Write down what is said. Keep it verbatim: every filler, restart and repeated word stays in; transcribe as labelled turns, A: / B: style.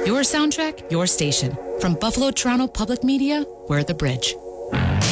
A: Your soundtrack, your station. From Buffalo Toronto Public Media, we're The Bridge.